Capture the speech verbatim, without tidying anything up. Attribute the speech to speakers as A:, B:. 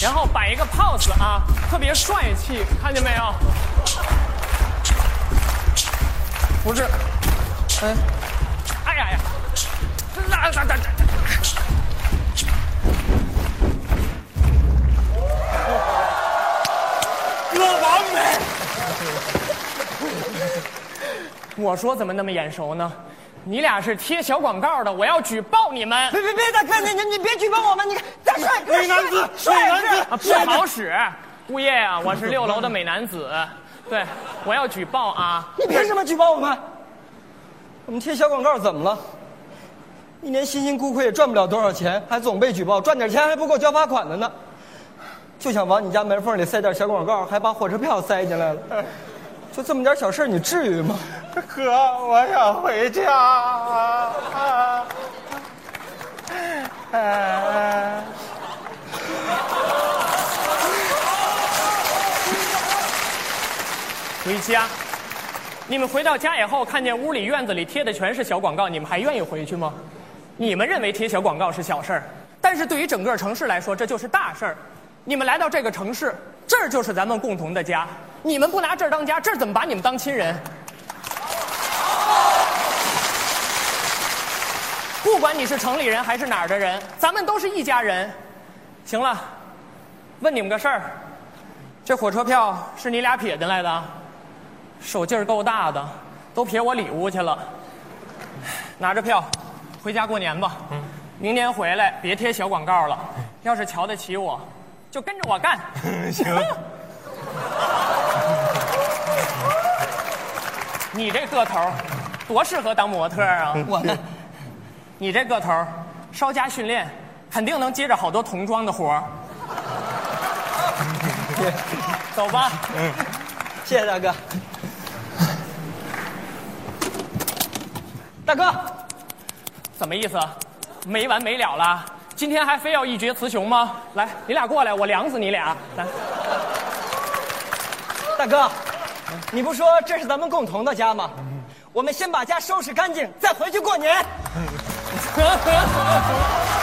A: 然后摆一个 pose 啊，特别帅气，看见没有？不是，哎，哎呀呀，那那那。
B: 哥完美！
A: 我说怎么那么眼熟呢？你俩是贴小广告的，我要举报你们！
C: 别别别，大哥，你你你别举报我们！你看，大帅哥，
B: 美男子，美男子，
A: 啊，不好使。物业啊，我是六楼的美男子，对，我要举报啊！
C: 你凭什么举报我们？我们贴小广告怎么了？一年辛辛苦苦也赚不了多少钱，还总被举报，赚点钱还不够交罚款的呢。就想往你家门缝里塞点小广告，还把火车票塞进来了。就这么点小事，你至于吗？
B: 哥，我想回家。啊啊
A: 回家，你们回到家以后，看见屋里院子里贴的全是小广告，你们还愿意回去吗？你们认为贴小广告是小事儿，但是对于整个城市来说，这就是大事儿。你们来到这个城市，这儿就是咱们共同的家。你们不拿这儿当家，这儿怎么把你们当亲人？不管你是城里人还是哪儿的人，咱们都是一家人。行了，问你们个事儿，这火车票是你俩撇进来的？手劲儿够大的，都撇我里屋去了。拿着票，回家过年吧。嗯，明年回来别贴小广告了。要是瞧得起我，就跟着我干。
B: 行。
A: 你这个头，多适合当模特啊！
C: 我呢？
A: 你这个头，稍加训练，肯定能接着好多童装的活儿。走吧。
C: 嗯，谢谢大哥。大哥，
A: 怎么意思？没完没了了？今天还非要一决雌雄吗？来，你俩过来，我凉死你俩！来，
C: 大哥，你不说这是咱们共同的家吗？我们先把家收拾干净，再回去过年。